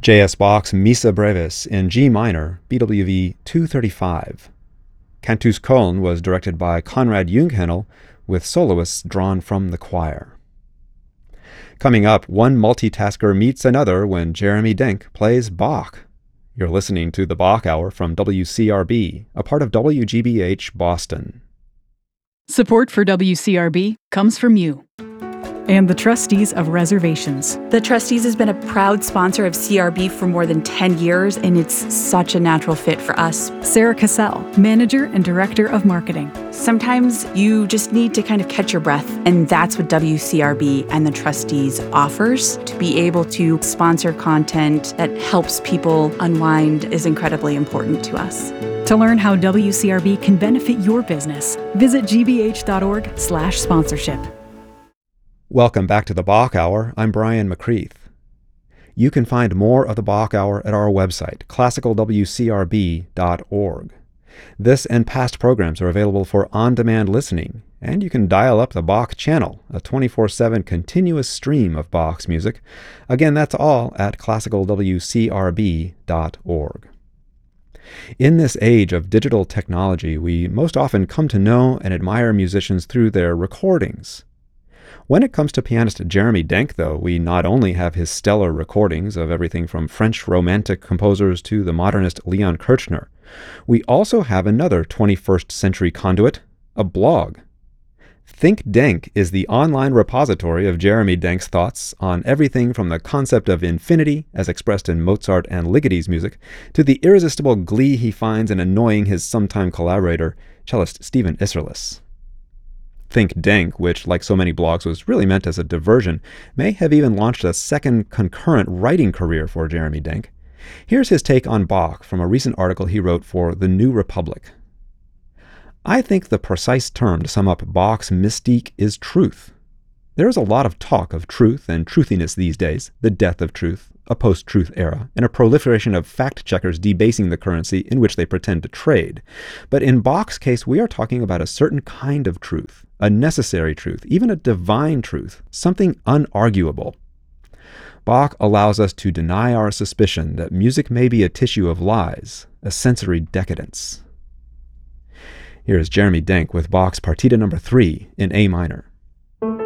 J.S. Bach's Missa Brevis in G minor, BWV 235. Cantus Köln was directed by Konrad Junghänel, with soloists drawn from the choir. Coming up, one multitasker meets another when Jeremy Denk plays Bach. You're listening to the Bach Hour from WCRB, a part of WGBH Boston. Support for WCRB comes from you and the Trustees of Reservations. The Trustees has been a proud sponsor of CRB for more than 10 years, and it's such a natural fit for us. Sarah Cassell, Manager and Director of Marketing. Sometimes you just need to kind of catch your breath, and that's what WCRB and the Trustees offers. To be able to sponsor content that helps people unwind is incredibly important to us. To learn how WCRB can benefit your business, visit gbh.org/sponsorship. Welcome back to the Bach Hour. I'm Brian McCreath. You can find more of the Bach Hour at our website, classicalwcrb.org. This and past programs are available for on-demand listening, and you can dial up the Bach channel, a 24/7 continuous stream of Bach's music. Again, that's all at classicalwcrb.org. In this age of digital technology, we most often come to know and admire musicians through their recordings. When it comes to pianist Jeremy Denk, though, we not only have his stellar recordings of everything from French Romantic composers to the modernist Leon Kirchner, we also have another 21st century conduit, a blog. Think Denk is the online repository of Jeremy Denk's thoughts on everything from the concept of infinity, as expressed in Mozart and Ligoti's music, to the irresistible glee he finds in annoying his sometime collaborator, cellist Stephen Isserlis. Think Denk, which, like so many blogs, was really meant as a diversion, may have even launched a second concurrent writing career for Jeremy Denk. Here's his take on Bach from a recent article he wrote for The New Republic. I think the precise term to sum up Bach's mystique is truth. There is a lot of talk of truth and truthiness these days, the death of truth, a post-truth era, and a proliferation of fact-checkers debasing the currency in which they pretend to trade. But in Bach's case, we are talking about a certain kind of truth, a necessary truth, even a divine truth, something unarguable. Bach allows us to deny our suspicion that music may be a tissue of lies, a sensory decadence. Here is Jeremy Denk with Bach's Partita No. 3 in A minor.